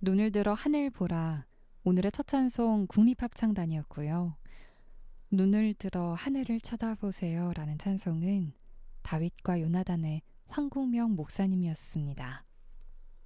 눈을 들어 하늘 보라. 오늘의 첫 찬송 국립합창단이었고요. 눈을 들어 하늘을 쳐다보세요 라는 찬송은 다윗과 요나단의 황국명 목사님이었습니다.